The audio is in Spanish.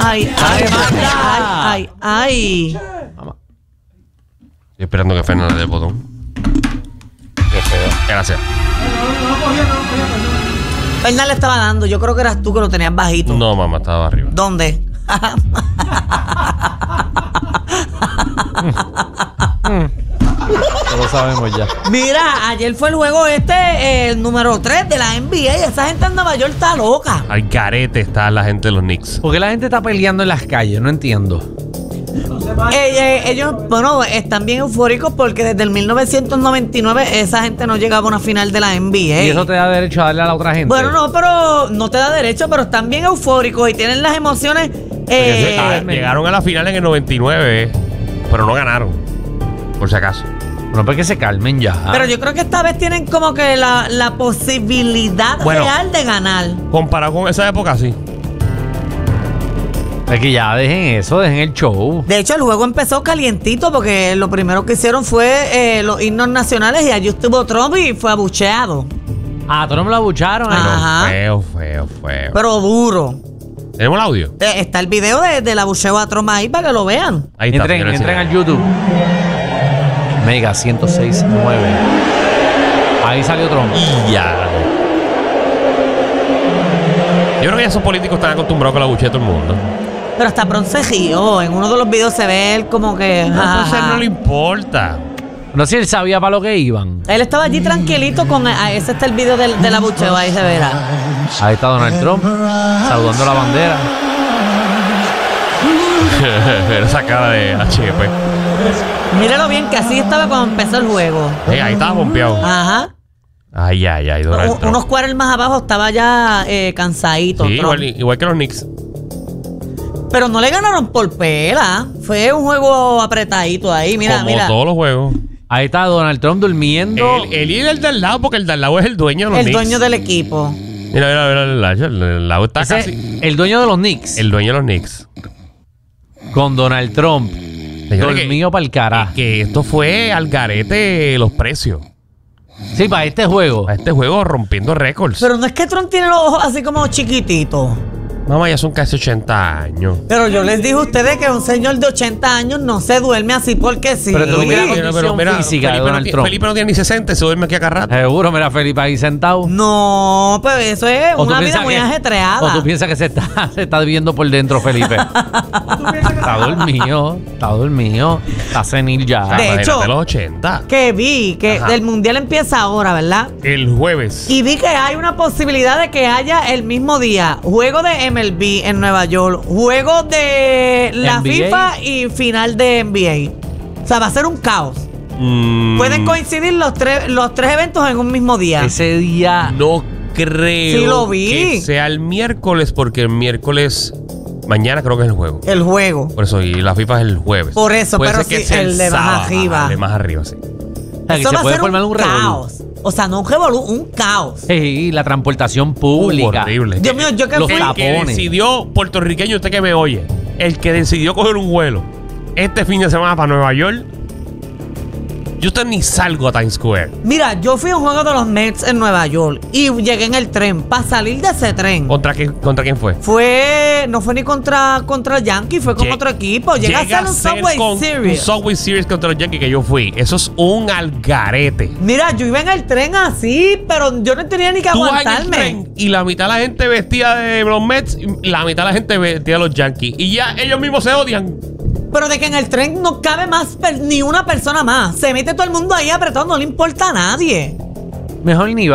ay. Estoy esperando que Fernández dé el botón. Qué feo. Gracias. Fernández le estaba dando. Yo creo que eras tú que lo tenías bajito. No, mamá, estaba arriba. ¿Dónde? Lo sabemos ya. Mira, ayer fue el juego el número 3 de la NBA. Esa gente en Nueva York está loca. Al garete está la gente de los Knicks. ¿Por qué la gente está peleando en las calles? No entiendo. Ellos, bueno, están bien eufóricos porque desde el 1999 esa gente no llegaba a una final de la NBA. ¿Y eso te da derecho a darle a la otra gente? Bueno, no, pero no te da derecho, pero están bien eufóricos y tienen las emociones. Llegaron a la final en el 99, pero no ganaron. Por si acaso. No, porque se calmen ya. Pero yo creo que esta vez tienen como que la posibilidad real de ganar. Comparado con esa época, sí. Es que ya dejen eso, dejen el show. De hecho, el juego empezó calientito porque lo primero que hicieron fue los himnos nacionales y allí estuvo Trump y fue abucheado. Ah, Trump lo abucharon. Ajá. Feo. Pero duro. ¿Tenemos el audio? Está el video del abucheo a Trump ahí para que lo vean. Ahí está. Entren al YouTube. Mega 106.9. Ahí salió Trump. Y ya. Yo creo que esos políticos están acostumbrados a que la abuchee todo el mundo. Pero hasta pronto se rió. En uno de los videos se ve él como que... Entonces a él no le importa. No sé si él sabía para lo que iban. Él estaba allí tranquilito con... ese está el video del abucheo, ahí se verá. Ahí está Donald Trump saludando la bandera. Esa cara de HP. Míralo bien que así estaba cuando empezó el juego. Ahí estaba bombeado. Ajá. Ay, Donald Trump. Unos cuadros más abajo estaba ya cansadito. Sí, igual que los Knicks. Pero no le ganaron por pela. Fue un juego apretadito ahí. Mira. Como todos los juegos. Ahí está Donald Trump durmiendo. Él y el de al lado, porque el de al lado es el dueño de los Knicks. El dueño del equipo. Mira, el lado está Ese, casi. el dueño de los Knicks. El dueño de los Knicks. Con Donald Trump. Dormido para el carajo. Que esto fue al garete los precios. Sí, para este juego. Para este juego rompiendo récords. Pero no es que Trump tiene los ojos así como chiquititos. Mamá, ya son casi 80 años. Pero yo les dije a ustedes que un señor de 80 años no se duerme así porque sí. Pero tú mira la condición física de Donald Trump. Felipe no tiene ni 60, se duerme aquí a cada rato. Seguro, mira, Felipe ahí sentado. No, pues eso es una vida muy ajetreada. O tú piensas que se está viviendo por dentro, Felipe. Está dormido. Está senil ya. De hecho, de los 80. Que vi que el mundial empieza ahora, ¿verdad? El jueves. Y vi que hay una posibilidad de que haya el mismo día juego de MLB en Nueva York, juego de la NBA. FIFA y final de NBA. O sea, va a ser un caos. Pueden coincidir los tres eventos en un mismo día. Ese día No creo Sí, lo vi. que sea el miércoles, porque el miércoles... Mañana creo que es el juego. El juego. Por eso, y la FIFA es el jueves. Por eso, puede pero ser que sí, sea el de más sábado. arriba. El de más arriba, sí. que Eso se va a puede ser formar un revolú. caos. O sea, no un revolú, un caos. Sí, la transportación pública. Horrible. Dios mío, yo que Los fui... El que tapones. decidió, puertorriqueño, usted que me oye, el que decidió coger un vuelo este fin de semana para Nueva York, yo usted ni salgo a Times Square. Mira, yo fui a un juego de los Mets en Nueva York y llegué en el tren. Para salir de ese tren, ¿Contra quién fue? no fue ni contra Yankee, fue con otro equipo. Llega a ser un Subway Series. Un Subway Series contra los Yankees que yo fui. Eso es un algarete. Mira, yo iba en el tren así, pero yo no tenía ni que Tú vas en el aguantarme. tren y la mitad de la gente vestida de los Mets y la mitad de la gente vestida de los Yankees. Y ya ellos mismos se odian. Pero de que en el tren no cabe más ni una persona más. Se mete todo el mundo ahí apretado, no le importa a nadie. Mejor ni va.